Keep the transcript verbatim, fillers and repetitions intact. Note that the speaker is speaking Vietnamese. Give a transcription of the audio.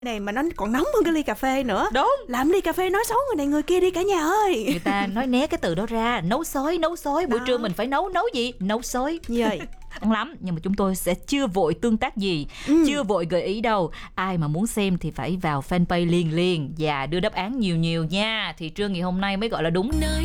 Này mà nó còn nóng hơn cái ly cà phê nữa. Đúng. Làm ly cà phê nói xấu người này người kia đi cả nhà ơi. Người ta nói né cái từ đó ra. Nấu xối, nấu xối. Buổi Đó. trưa mình phải nấu, nấu gì? Nấu xối. Gì vậy? Ăn lắm, nhưng mà chúng tôi sẽ chưa vội tương tác gì, Ừ. chưa vội gợi ý đâu. Ai mà muốn xem thì phải vào fanpage liền liền và đưa đáp án nhiều nhiều nha. Thì trưa ngày hôm nay mới gọi là đúng.